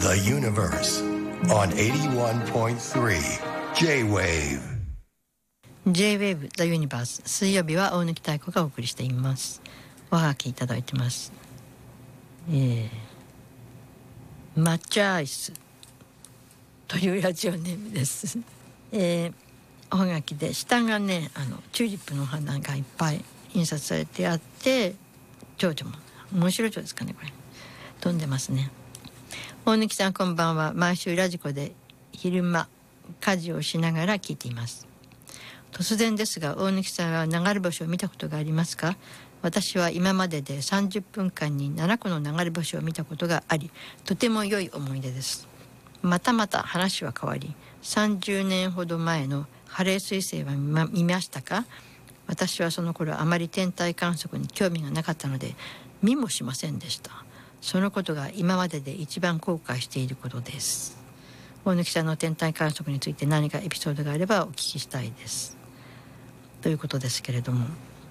The Universe on 81.3 J-Wave J-Wave The Universe 水曜日は大貫妙子がお送りしています。おはがきいただいてます。抹茶アイスというラジオネームです。おはがきで下がねチューリップの花がいっぱい印刷されてあって、蝶々も面白い蝶ですかね、これ飛んでますね。大貫さんこんばんは。毎週ラジコで昼間家事をしながら聞いています。突然ですが、大貫さんは流れ星を見たことがありますか？私は今までで30分間に7個の流れ星を見たことがあり、とても良い思い出です。また話は変わり、30年ほど前のハレー彗星は見ましたか？私はその頃あまり天体観測に興味がなかったので見もしませんでした。そのことが今までで一番後悔していることです。大貫さんの天体観測について何かエピソードがあればお聞きしたいです、ということですけれども、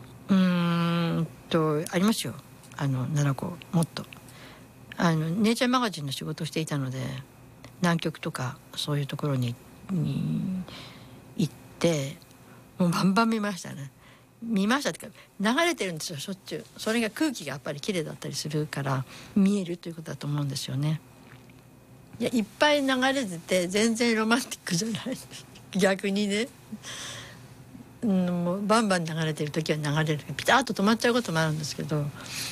ありますよ。7個もっとネイチャーマガジンの仕事をしていたので、南極とかそういうところに行ってもうバンバン見ましたね。見ましたってか流れてるんですよ、しょっちゅう。それが空気がやっぱり綺麗だったりするから見えるということだと思うんですよね。いっぱい流れてて全然ロマンティックじゃない逆にね、もうバンバン流れてる時は流れる、ピタッと止まっちゃうこともあるんですけど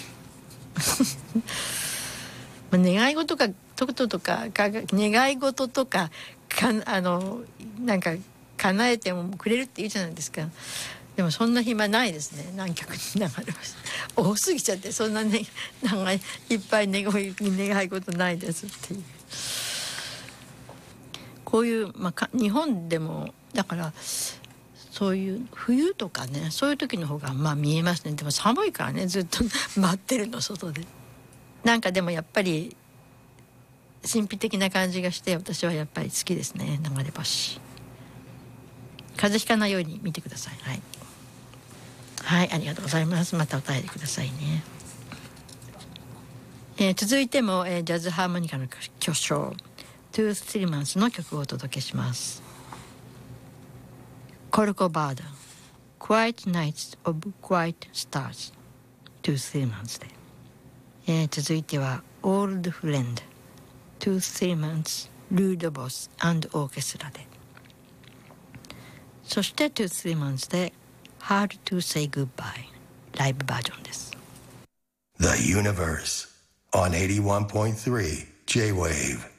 願い事とか願い事とかなんか叶えてもくれるって言うじゃないですか。でもそんな暇ないですね。南極に流れます多すぎちゃって、そんなねいっぱい願い事ないですっていう。こういう、日本でもだからそういう冬とかね、そういう時の方が見えますね。でも寒いからね、ずっと待ってるの外で。なんかでもやっぱり神秘的な感じがして、私はやっぱり好きですね、流れ星。風邪ひかないように見てください。はい、ありがとうございます。またお便りくださいね。続いても、ジャズハーモニカの巨匠トゥース・ティリマンスの曲をお届けします。コルコバーダ Quiet Nights of Quiet Stars トゥース・ティリマンスで、続いては Old Friend トゥース・ティリマンスルードボス&オーケストラで、そしてトゥース・ティリマンスで Hard to Say Goodbye ライブバージョンです。 The Universe on 81.3 J-Wave